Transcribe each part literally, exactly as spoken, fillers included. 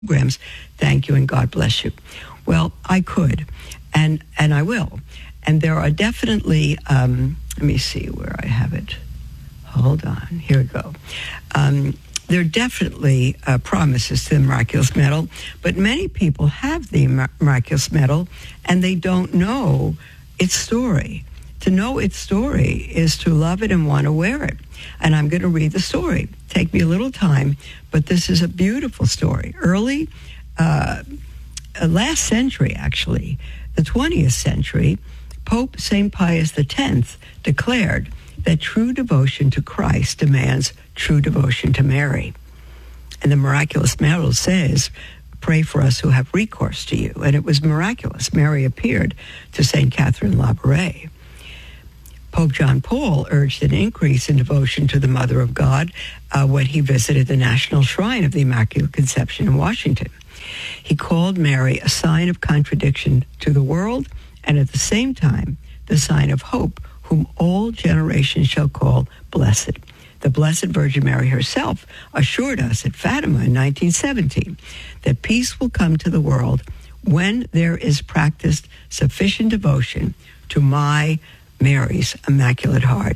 programs. Thank you and God bless you. Well, I could, and and I will. And there are definitely, um, let me see where I have it. Hold on. Here we go. Um, there are definitely uh, promises to the miraculous medal, but many people have the miraculous medal and they don't know its story. To know its story is to love it and want to wear it. And I'm going to read the story. Take me a little time, but this is a beautiful story. Early, uh, last century, actually, the twentieth century, Pope Saint Pius X declared that true devotion to Christ demands true devotion to Mary. And the miraculous medal says, pray for us who have recourse to you. And it was miraculous. Mary appeared to Saint Catherine Labouré. Pope John Paul urged an increase in devotion to the Mother of God uh, when he visited the National Shrine of the Immaculate Conception in Washington. He called Mary a sign of contradiction to the world and at the same time the sign of hope, whom all generations shall call blessed. The Blessed Virgin Mary herself assured us at Fatima in nineteen seventeen that peace will come to the world when there is practiced sufficient devotion to my Mary's Immaculate Heart.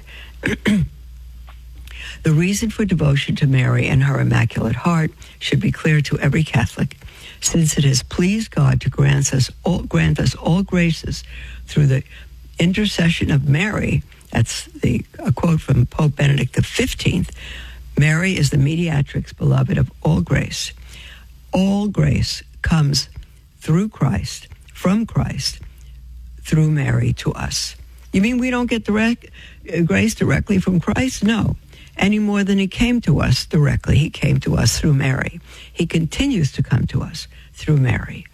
The reason for devotion to Mary and her Immaculate Heart should be clear to every Catholic, since it has pleased God to grant us all, grant us all graces through the intercession of Mary. That's the a quote from Pope Benedict the fifteenth. Mary is the mediatrix beloved of all grace. All grace comes through Christ, from Christ, through Mary to us. You mean we don't get direct uh, grace directly from Christ? No. Any more than he came to us directly. He came to us through Mary. He continues to come to us through Mary.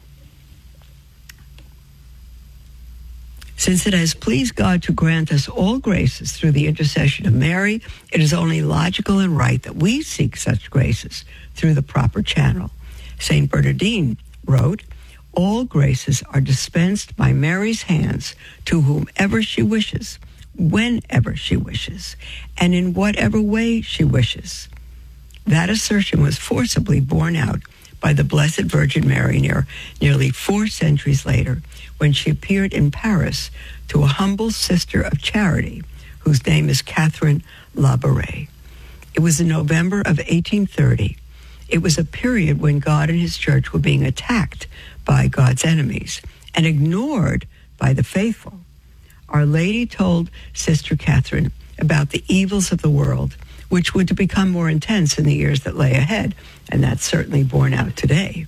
Since it has pleased God to grant us all graces through the intercession of Mary, it is only logical and right that we seek such graces through the proper channel. Saint Bernardine wrote, all graces are dispensed by Mary's hands to whomever she wishes, whenever she wishes, and in whatever way she wishes. That assertion was forcibly borne out by the Blessed Virgin Mary near, nearly four centuries later, when she appeared in Paris to a humble sister of charity whose name is Catherine Labouré. It was in November of eighteen thirty. It was a period when God and his church were being attacked by God's enemies and ignored by the faithful. Our Lady told Sister Catherine about the evils of the world, which were to become more intense in the years that lay ahead, and that's certainly borne out today.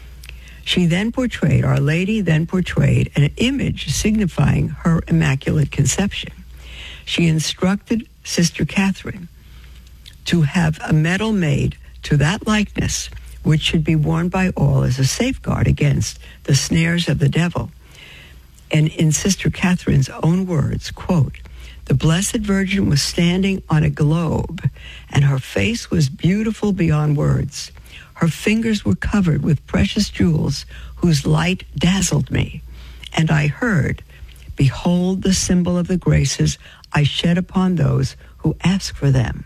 She then portrayed, Our Lady then portrayed an image signifying her Immaculate Conception. She instructed Sister Catherine to have a medal made to that likeness, which should be worn by all as a safeguard against the snares of the devil. And in Sister Catherine's own words, quote, the Blessed Virgin was standing on a globe, and her face was beautiful beyond words. Her fingers were covered with precious jewels, whose light dazzled me. And I heard, behold the symbol of the graces I shed upon those who ask for them.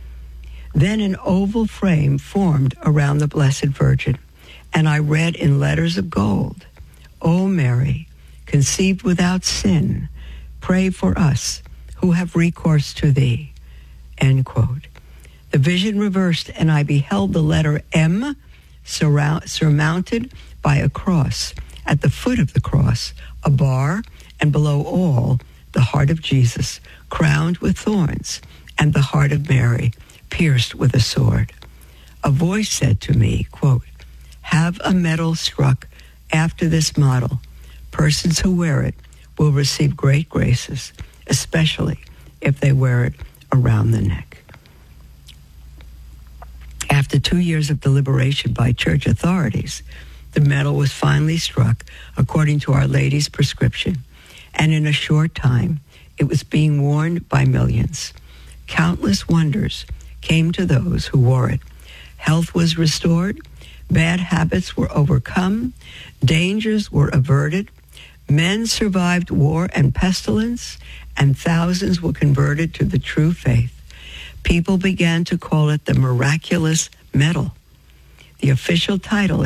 Then an oval frame formed around the Blessed Virgin, and I read in letters of gold, O Mary, conceived without sin, pray for us who have recourse to thee. End quote. The vision reversed, and I beheld the letter M surround, surmounted by a cross. At the foot of the cross, a bar, and below all, the heart of Jesus, crowned with thorns, and the heart of Mary, pierced with a sword. A voice said to me, quote, have a medal struck after this model. Persons who wear it will receive great graces, especially if they wear it around the neck. After two years of deliberation by church authorities, the medal was finally struck according to Our Lady's prescription, and in a short time, it was being worn by millions. Countless wonders came to those who wore it. Health was restored, bad habits were overcome, dangers were averted, men survived war and pestilence, and thousands were converted to the true faith. People began to call it the miraculous medal. The official title